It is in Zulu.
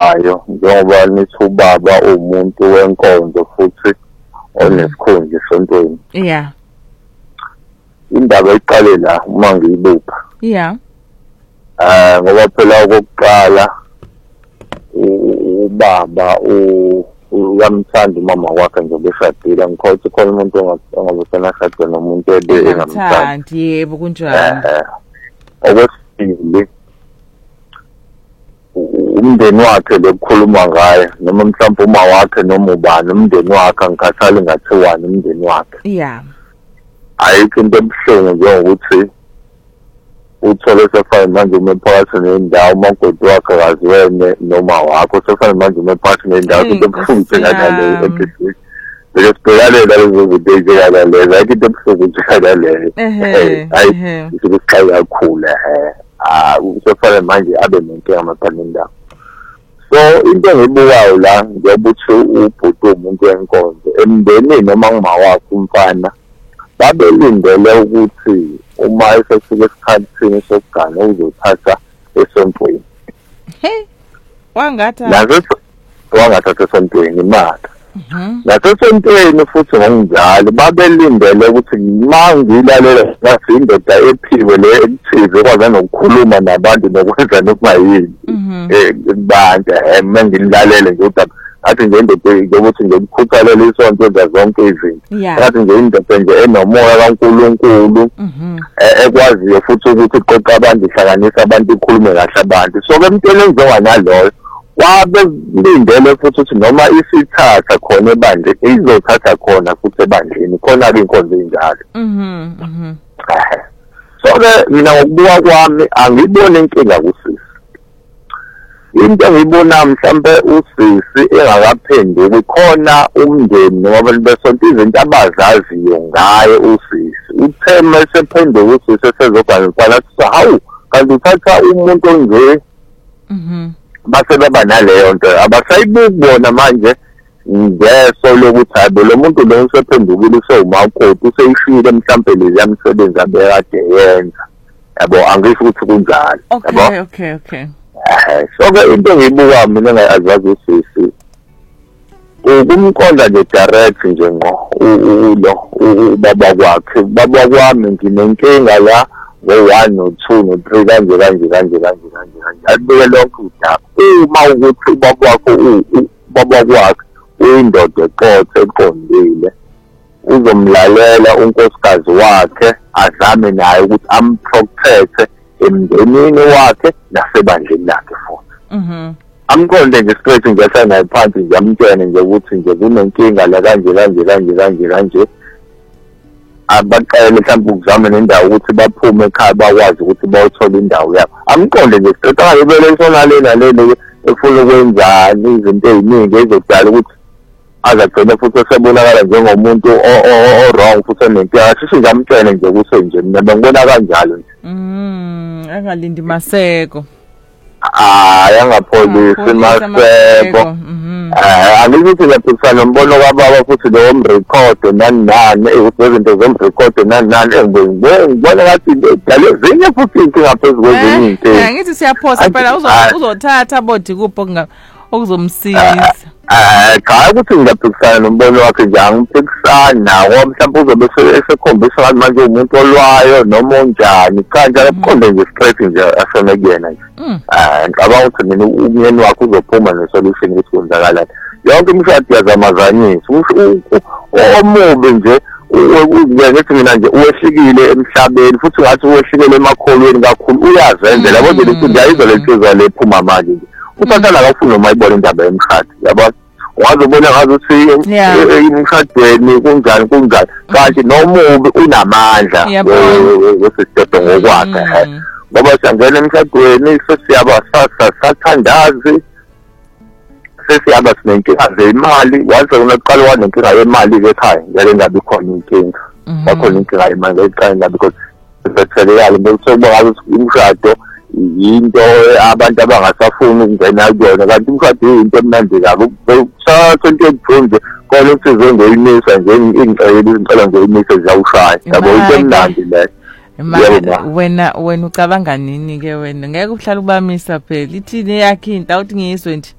wayo njengoba nithi ubaba umuntu wenkonzo futhi onesikhundla esontweni. Yeah. Indaba iqale la uma ngiyibupha. Yeah. Ngoba phela okokuqala ubaba uyamthanda umama wakhe nje beshadile, ngikhothi khona umuntu ongabusana shade nomuntu engamthandi. Yebo kunjalo. Okwesibili umndeni wakhe lokukhuluma ngaye noma mhlawumbe uma wakhe noma ubani umndeni wakhe angikhathali ngathiwani umndeni wakhe. Yeah. Ayikho into ebuhlungu njengokuthi uthole sefana manje umephakathi nendawo umakoti wakhe akaziwene noma wakho sefana manje umephakathi nendawo into ebuhlungu njengalaleyo ekhishini. Sibhekane nalezo zinto ezinjengalalezo, ayikho into ebuhlungu njengalaleyo. Hayi isibuqhayi kakhulu usefana manje abe nenkinga amaphana endawo. So into engiyibukayo la njengokuthi ubhuti umuntu wenkonzo emndenini noma nguma wakhe umfana babelindele ukuthi uma esefika esikhathini sokugana uzothatha esontweni. Wangathatha esontweni imali. Nasesontweni futhi ngokunjalo babelindele ukuthi uma ngilalela ngasi indoda ephiwe le ekuthize kwaze nokukhuluma nabantu nokwenza nokungayini. Bantu mengilalele nje ukuthi athi nje indoda ukuthi ngikukhuthalela isonto enza zonke izinto. Athi nje indoda nje enomoya kaNkulunkulu ekwaziyo futhi ukuthi iqoqa abantu ihlanganisa abantu ikhulume kahle abantu. So ke mntwana enziwa naloyo wabelindele futhi ukuthi noma isithatha khona ebandle izothatha khona futhi ebandleni khona ke inkonzo enjalo. So ke mina ngokubuka kwami angiboni inkinga kusisi. Into engiyibona mhlambe usisi engakaphenduki khona umndeni ngoba besonto izinto abazaziyo ngaye usisi. Uthe mesephenduka usisi esezobhalwa athi hawu kanti uthatha umuntu onje base baba naleyo nto abasayibuki bona manje ngeso lokuthi hayi lo muntu lo usephendukile usewumakoti useyishile mhlambe lezi yamsebenzi abekade yenza. Yabo angisho ukuthi kunjalo. Yabo. Okay. So ke into engiyibuka mina ngayazazi usisi ukumqonda nje direct nje ngo ubaba kwakhe. Baba kwami nginenkinga la ngo1 no2 no3 kanje. Abike lokho udaba. Uma ukuthi baba kwakhe uyindoda eqotho eqondile uzomlalela unkosikazi wakhe azame naye ukuthi amprotecte emndenini wakhe nasebandleni lakhe futhi. Amqonde nje straight ngiyasa naye phansi nje amtshene nje ukuthi nje kunenkinga la kanje. Abaqale mhlawumbe ukuzama nendawo ukuthi baphume ekhaya bakwazi ukuthi bawuthola indawo yabo. Amqonde nje straight angibele isona lena efuna ukwenzani izinto eziningi ezodala ukuthi azagcina futhi esebonakala njengomuntu wrong futhi enenkinga. Sisi nje amtshene nje ukuthi nje mina bengibona kanjalo nje. Angalindi maseko. Yangapholisi maseko. Angithi laphisana umbono kwababa futhi lo umrecord nani izinto zomrecord nani ngibona ngathi dale zinye futhi inkinga phezulu kwezinye izinto. Ngithi siyaphosa phela uzothatha bodi kupho okuzomsiza. Cha ukuthi ngiyaphikisana nombono wakhe nje angiphikisana ngoba mhlawumbe uzobe esekhombisa ngathi manje umuntu olwayo noma onjani kanjalo akuqonde nje straight nje asone kuyena nje. Ngicabanga ukuthi mina umyeni wakhe uzophuma nesolution ukuthi kwenzakala. Yonke imishado yazamazanyisa. Omubi nje ngithi mina nje uwehlukile emhlabeni futhi ngathi uwehlukile emakholweni kakhulu uyazenzela yabo nje ukuthi ayizolethezwa lephuma manje nje. Uthathana akafuni noma ayibona indaba yemshado yabo wazobona ngathi uthi emshadweni kunjani kanti nomubi unamandla wesisithetho ngokwakhe. Ngoba siyangena emshadweni sesiyaba sathandazi sesiyaba sinenkinga zemali waze unaqala wanenkinga yemali ekhaya ngeke ngabe khona inkinga. Bakhona inkinga yemali ekhaya ngabe because sesithelekile bese kuba umshado into abantu abangasafuni ukungena kuyona kanti umshado into emnandi kakhulu. Kusatha into ebuhlungu khona ukuthi zongoyimisa nje ingicela ngoyimisa ziyawushaya yabo into emnandi le. Wena ucabanga nini ke wena ngeke uhlala ubamisa phela ithini yakhe into awuthi ngiyizwe nje